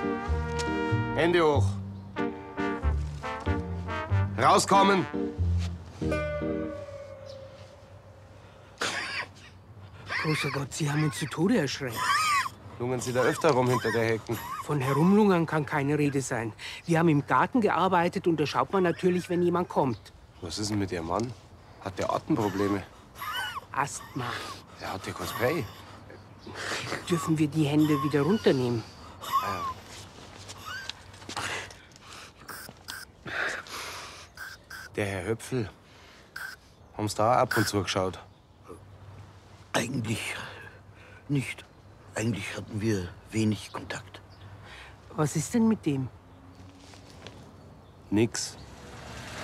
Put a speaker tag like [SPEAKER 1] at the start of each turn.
[SPEAKER 1] Hände hoch. Rauskommen.
[SPEAKER 2] Großer Gott, Sie haben uns zu Tode erschreckt.
[SPEAKER 1] Lungern Sie da öfter rum hinter der Hecken?
[SPEAKER 2] Von herumlungern kann keine Rede sein. Wir haben im Garten gearbeitet und da schaut man natürlich, wenn jemand kommt.
[SPEAKER 1] Was ist denn mit Ihrem Mann? Hat der Atemprobleme?
[SPEAKER 2] Asthma.
[SPEAKER 1] Der hat ja kein Spray.
[SPEAKER 2] Dürfen wir die Hände wieder runternehmen?
[SPEAKER 1] Der Herr Höpfel. Haben Sie da auch ab und zu geschaut?
[SPEAKER 3] Eigentlich nicht. Eigentlich hatten wir wenig Kontakt.
[SPEAKER 2] Was ist denn mit dem?
[SPEAKER 1] Nix.